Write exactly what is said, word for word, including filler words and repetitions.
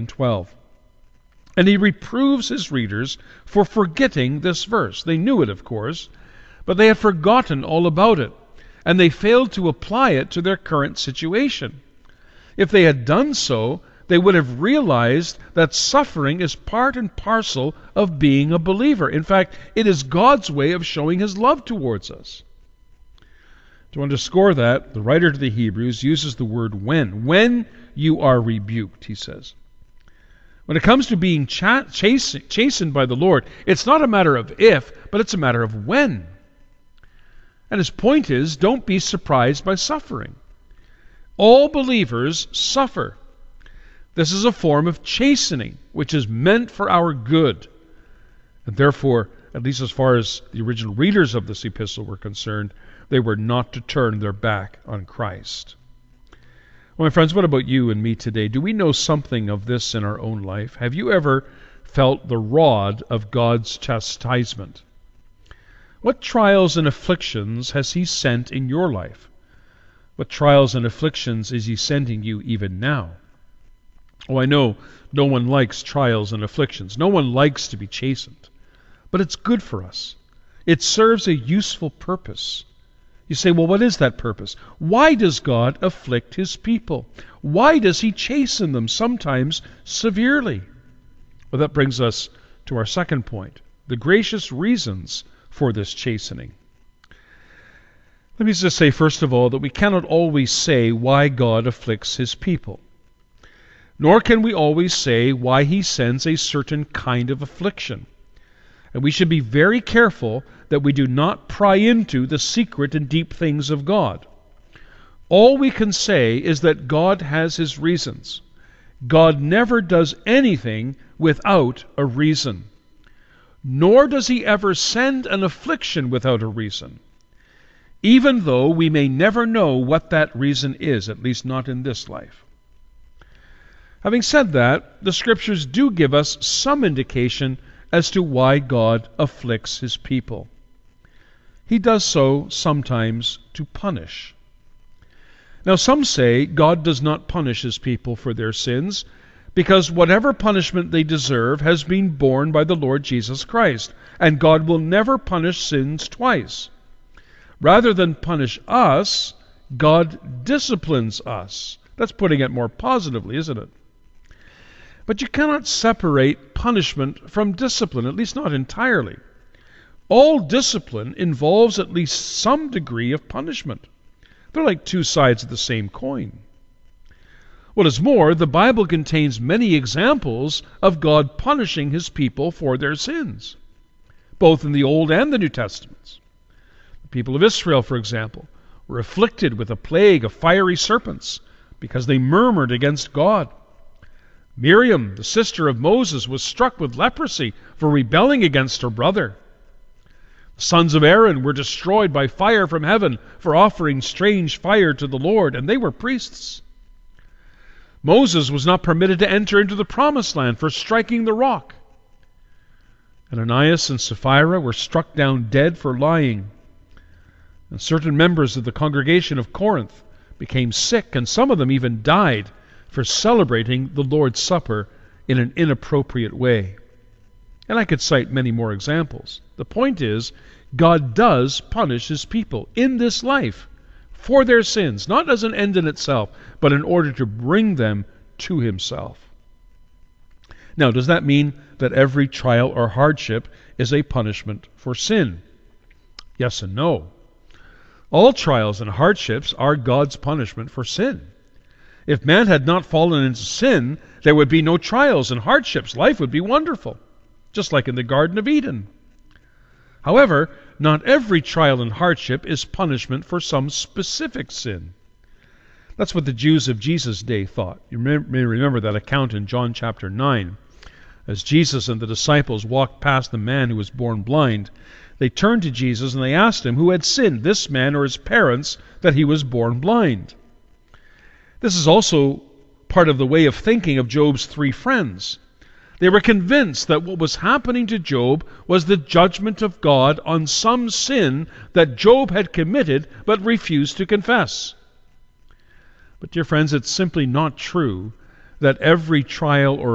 eleven twelve. And he reproves his readers for forgetting this verse. They knew it, of course, but they had forgotten all about it, and they failed to apply it to their current situation. If they had done so, they would have realized that suffering is part and parcel of being a believer. In fact, it is God's way of showing His love towards us. To underscore that, the writer to the Hebrews uses the word when. When you are rebuked, he says. When it comes to being cha- chastened, chastened by the Lord, it's not a matter of if, but it's a matter of when. And his point is, don't be surprised by suffering. All believers suffer. This is a form of chastening, which is meant for our good. And therefore, at least as far as the original readers of this epistle were concerned, they were not to turn their back on Christ. Well, my friends, what about you and me today? Do we know something of this in our own life? Have you ever felt the rod of God's chastisement? What trials and afflictions has He sent in your life? What trials and afflictions is He sending you even now? Oh, I know no one likes trials and afflictions. No one likes to be chastened. But it's good for us. It serves a useful purpose. You say, well, what is that purpose? Why does God afflict His people? Why does He chasten them, sometimes severely? Well, that brings us to our second point, the gracious reasons for this chastening. Let me just say, first of all, that we cannot always say why God afflicts His people. Nor can we always say why He sends a certain kind of affliction. And we should be very careful that we do not pry into the secret and deep things of God. All we can say is that God has His reasons. God never does anything without a reason. Nor does He ever send an affliction without a reason, even though we may never know what that reason is, at least not in this life. Having said that, the Scriptures do give us some indication as to why God afflicts His people. He does so sometimes to punish. Now, some say God does not punish His people for their sins because whatever punishment they deserve has been borne by the Lord Jesus Christ, and God will never punish sins twice. Rather than punish us, God disciplines us. That's putting it more positively, isn't it? But you cannot separate punishment from discipline, at least not entirely. All discipline involves at least some degree of punishment. They're like two sides of the same coin. What is more, the Bible contains many examples of God punishing His people for their sins, both in the Old and the New Testaments. The people of Israel, for example, were afflicted with a plague of fiery serpents because they murmured against God. Miriam, the sister of Moses, was struck with leprosy for rebelling against her brother. The sons of Aaron were destroyed by fire from heaven for offering strange fire to the Lord, and they were priests. Moses was not permitted to enter into the promised land for striking the rock. Ananias and Sapphira were struck down dead for lying. And certain members of the congregation of Corinth became sick, and some of them even died for celebrating the Lord's Supper in an inappropriate way. And I could cite many more examples. The point is, God does punish His people in this life for their sins, not as an end in itself, but in order to bring them to Himself. Now, does that mean that every trial or hardship is a punishment for sin? Yes and no. All trials and hardships are God's punishment for sin. If man had not fallen into sin, there would be no trials and hardships. Life would be wonderful, just like in the Garden of Eden. However, not every trial and hardship is punishment for some specific sin. That's what the Jews of Jesus' day thought. You may remember that account in John chapter nine. As Jesus and the disciples walked past the man who was born blind, they turned to Jesus and they asked Him who had sinned, this man or his parents, that he was born blind. This is also part of the way of thinking of Job's three friends. They were convinced that what was happening to Job was the judgment of God on some sin that Job had committed but refused to confess. But dear friends, it's simply not true that every trial or